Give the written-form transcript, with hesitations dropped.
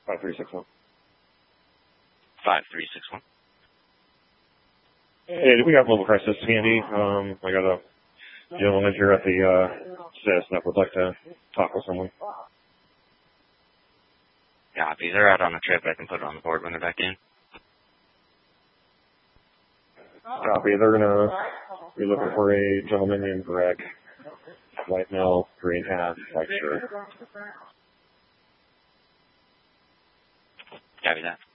5361. 5361. Hey, we got mobile crisis handy. I got a gentleman here at the status that would like to talk with someone. Copy. They're out on a trip. I can put it on the board when they're back in. Copy. They're gonna be looking for a gentleman named Greg. White male, green hat, white shirt. Copy that.